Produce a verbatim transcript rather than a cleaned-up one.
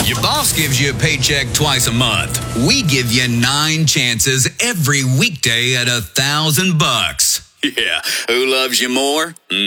Your boss gives you a paycheck twice a month. We give you nine chances every weekday at a thousand bucks. Yeah, who loves you more?